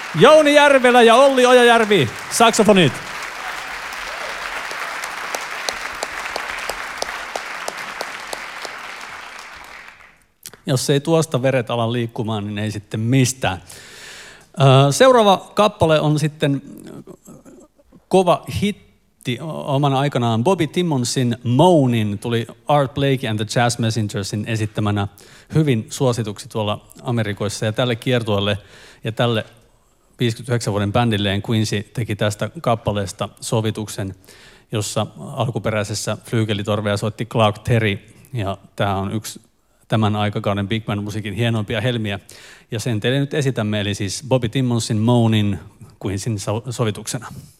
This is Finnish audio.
Jouni Järvelä ja Olli Ojajärvi, saksofonit. Jos ei tuosta veret ala liikkumaan, niin ei sitten mistään. Seuraava kappale on sitten kova hitti omana aikanaan. Bobby Timmonsin Moanin tuli Art Blakey and the Jazz Messengersin esittämänä hyvin suosituksi tuolla Amerikoissa. Ja tälle kiertueelle ja tälle 59 vuoden bändilleen Quincy teki tästä kappaleesta sovituksen, jossa alkuperäisessä flyykelitorvea soitti Clark Terry. Ja tämä on yksi tämän aikakauden big band musiikin hienoimpia helmiä. Ja sen teille nyt esitämme, eli siis Bobby Timmonsin Moanin Quinceyn sovituksena.